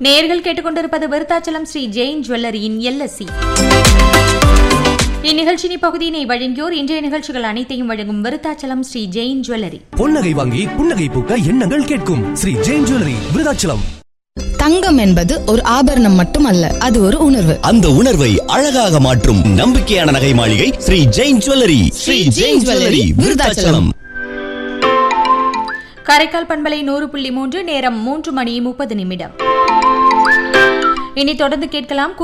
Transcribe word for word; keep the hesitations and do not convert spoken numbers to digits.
நேயர்கள் கேட்டுக்கொண்டிருப்பது விருத்தாச்சலம் ஸ்ரீ ஜெயின் ஜுவல்லரியின் எல்எஸ்சி. இந்நிகழ்ச்சியின் பகுதியினை வழங்கியோர் இன்றைய நிகழ்ச்சிகள் அனைத்தையும் வழங்கும் விருத்தாச்சலம் ஸ்ரீ ஜெயின் ஜுவல்லரி. பொன்னகை வாங்கி புன்னகை பூக்க எண்ணங்கள் கேட்கும் ஸ்ரீ ஜெயின் ஜுவல்லரி விருத்தாச்சலம். தங்கம் என்பது ஒரு ஆபரணம் மட்டுமல்ல, அது ஒரு உணர்வு. அந்த உணர்வை அழகாக மாற்றும் நம்பிக்கையான நகை மாளிகை ஸ்ரீ ஜெயின் ஜுவல்லரி. ஸ்ரீ ஜெயின் ஜுவல்லரி விருத்தாச்சலம். காரைக்கால் பண்பலை நூறு புள்ளி மூன்று, நேரம் மூன்று மணி முப்பது நிமிடம். இனி தொடர்ந்து கேட்கலாம்